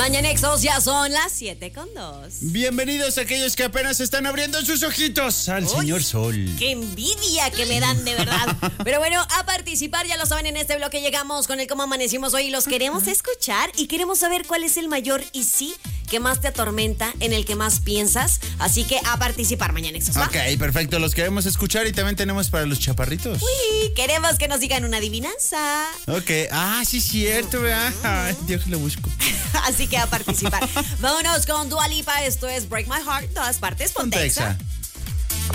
Mañanexos, ya son las 7:02. Bienvenidos a aquellos que apenas están abriendo sus ojitos al señor Sol. ¡Qué envidia que me dan, de verdad! Pero bueno, a participar, ya lo saben, en este bloque llegamos con el cómo amanecimos hoy. Los queremos escuchar y queremos saber cuál es el mayor y sí que más te atormenta, en el que más piensas. Así que a participar, Mañanexos, ¿va? Ok, perfecto, los queremos escuchar y también tenemos para los chaparritos. Uy, queremos que nos digan una adivinanza. Ok, sí, cierto, ¿verdad? Ay, Dios, lo busco. Así que a participar. Vámonos con Dua Lipa, esto es Break My Heart, todas partes, Pontexa. Pontexa.